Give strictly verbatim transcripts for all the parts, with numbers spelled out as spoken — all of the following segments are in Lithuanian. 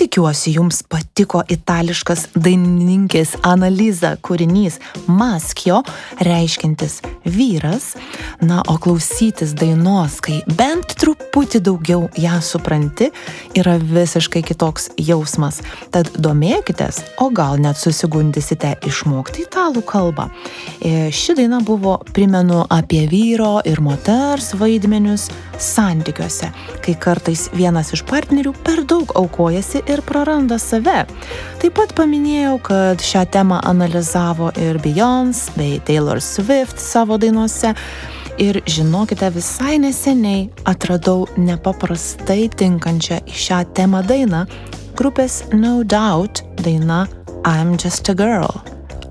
Tikiuosi, jums patiko itališkas dainininkės Analiza kūrinys Maschio, reiškintis vyras. Na, o klausytis dainos, kai bent truputį daugiau ją supranti, yra visiškai kitoks jausmas. Tad domėkitės, o gal net susigundysite išmokti italų kalbą. Ši daina buvo, primenu, apie vyro ir moters vaidmenius santykiuose, kai kartais vienas iš partnerių per daug aukojasi ir praranda save. Taip pat paminėjau, kad šią temą analizavo ir Beyoncé bei Taylor Swift savo dainuose. Ir žinokite, visai neseniai atradau nepaprastai tinkančią į šią temą dainą, grupės No Doubt daina I'm Just a Girl.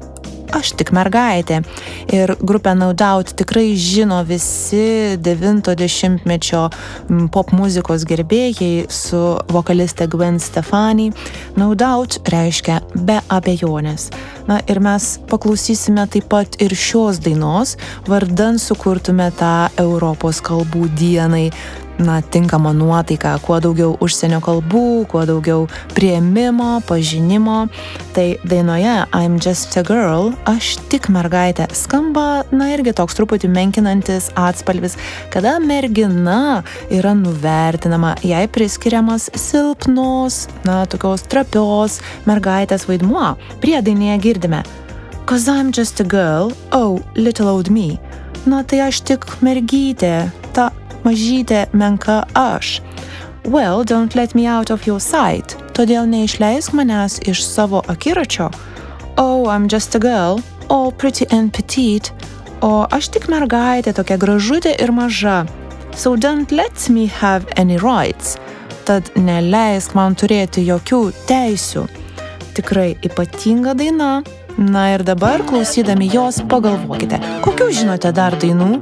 Aš tik mergaitė. Ir grupę No Doubt tikrai žino visi devinto dešimtmečio pop muzikos gerbėjai su vokaliste Gwen Stefani. No Doubt reiškia be abejonės. Na ir mes paklausysime taip pat ir šios dainos, vardan sukurtume tą Europos kalbų dienai. Na, tinkama nuotaika, kuo daugiau užsienio kalbų, kuo daugiau priėmimo, pažinimo. Tai dainoje I'm Just a Girl, aš tik mergaitė, skamba, na irgi toks truputį menkinantis atspalvis, kada mergina yra nuvertinama, jai priskiriamas silpnos, na, tokios trapios mergaitės vaidmuo. Priedainėje girdime Cause I'm just a girl, oh, little old me. Na, tai aš tik mergytė, ta mažytė menka aš. Well, don't let me out of your sight. Todėl neišleisk manęs iš savo akiračio. Oh, I'm just a girl. Oh, pretty and petite. O aš tik mergaitė, tokia gražutė ir maža. So don't let me have any rights. Tad neleisk man turėti jokių teisių. Tikrai ypatinga daina. Na ir dabar, klausydami jos, pagalvokite, kokių žinote dar dainų,